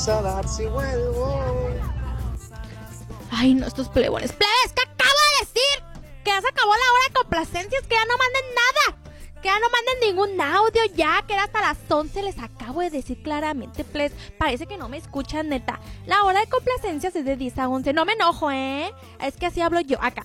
a dar si vuelvo. Ay, no, estos plebones. ¡Plebes! ¿Qué acabo de decir? Que ya se acabó la hora de complacencias, que ya no manden nada. Que ya no manden ningún audio ya, que era hasta las 11, les acabo de decir claramente, plebes. Parece que no me escuchan, neta. La hora de complacencias es de 10 a 11. No me enojo, ¿eh? Es que así hablo yo acá.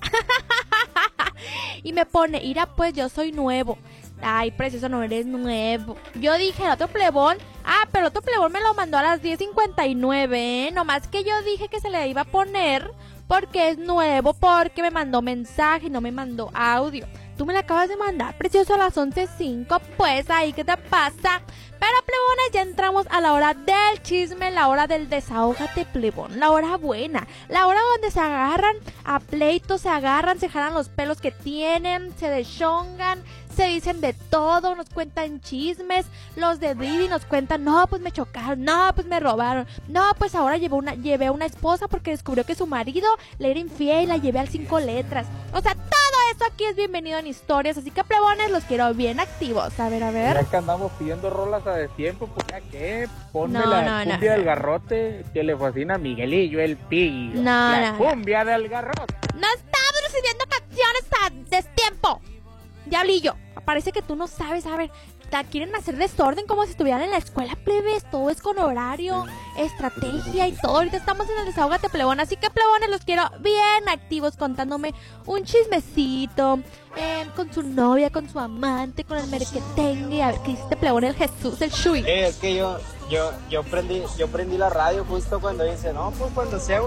Y me pone, mira, pues yo soy nuevo. Ay, precioso, no eres nuevo. Yo dije, el otro plebón. Ah, pero el otro plebón me lo mandó a las 10:59, ¿eh? Nomás que yo dije que se le iba a poner porque es nuevo, porque me mandó mensaje y no me mandó audio. Tú me la acabas de mandar, precioso, a las 11:05. Pues ahí, ¿qué te pasa? Pero, plebones, ya entramos a la hora del chisme, la hora del desahógate, plebón. La hora buena, la hora donde se agarran a pleitos, se agarran, se jalan los pelos que tienen, se deschongan, se dicen de todo, nos cuentan chismes. Los de Didi nos cuentan, no, pues me chocaron, no, pues me robaron, no, pues ahora llevé una esposa porque descubrió que su marido le era infiel y la llevé al 5 letras. O sea, todo eso aquí es bienvenido en historias, así que, plebones, los quiero bien activos. A ver. Ya que andamos pidiendo rolas a destiempo, pues ya que ponme No, la no, cumbia no. del garrote que le fascina a Miguelillo el Pillo. No, la no. cumbia del garrote. No estamos recibiendo canciones a destiempo. Diablillo, parece que tú no sabes, a ver, quieren hacer desorden como si estuvieran en la escuela, plebes. Todo es con horario, estrategia y todo. Ahorita estamos en el desahógate, plebón. Así que, plebones, los quiero bien activos contándome un chismecito con su novia, con su amante, con el merequetengue. A ver, ¿qué dice este plebón? El Jesús, el Shui. Es que yo prendí la radio justo cuando dice, no, pues cuando sea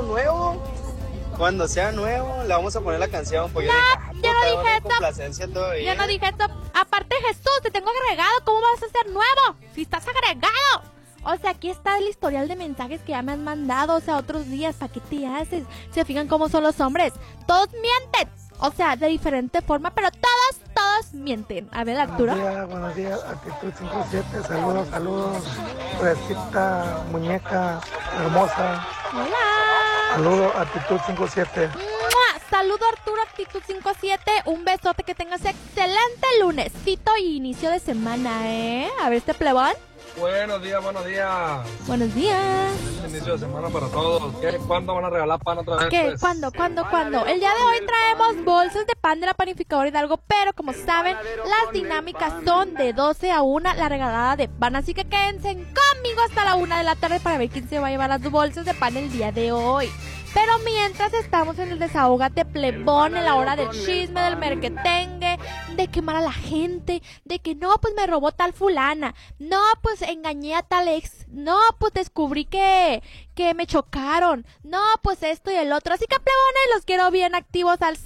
nuevo, le vamos a poner la canción. Pues yo no dije eso. Complacencia todavía. Yo no dije eso. Aparte, Jesús, te tengo agregado. ¿Cómo vas a ser nuevo si estás agregado? O sea, aquí está el historial de mensajes que ya me han mandado, o sea, otros días. ¿Para qué te haces? Se fijan cómo son los hombres. Todos mienten. O sea, de diferente forma, pero todos mienten. A ver, Arturo. Buenos días, Actitud 57, saludos, fresquita, muñeca, hermosa. Hola. Saludos, Actitud 57. ¡Mua! Saludo, Arturo, Actitud 57. Un besote, que tengas excelente lunesito y inicio de semana, ¿eh? A ver, este plebón. Buenos días. Buenos días. Inicio de semana para todos. ¿Cuándo van a regalar pan otra vez? ¿Qué? Pues? ¿Cuándo? El día de hoy traemos bolsas de pan de la panificadora Hidalgo, pero como saben, las dinámicas son de 12 a 1 la regalada de pan, así que quédense conmigo hasta la 1 de la tarde para ver quién se va a llevar las bolsas de pan el día de hoy. Pero mientras estamos en el desahógate, plebón, en la hora del chisme, del merquetengue, de quemar a la gente, de que no, pues me robó tal fulana, no, pues engañé a tal ex, no, pues descubrí que me chocaron, no, pues esto y el otro. Así que, plebones, los quiero bien activos al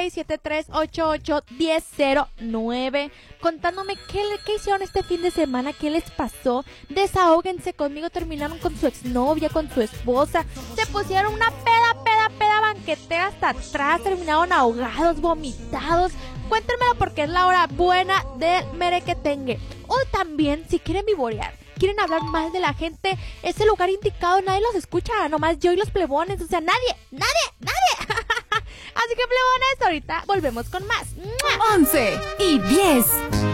6673881009, contándome qué hicieron este fin de semana, qué les pasó. Desahóguense conmigo. Terminaron con su exnovia, con su esposa, se pusieron una peda banquetera hasta atrás, terminaron ahogados, vomitados. Cuéntenmelo porque es la hora buena del merequetengue. O también, si quieren vivorear, quieren hablar mal de la gente, es el lugar indicado. Nadie los escucha, nomás yo y los plebones. O sea, nadie. Así que, plebones, ahorita volvemos con más. 11 y 10.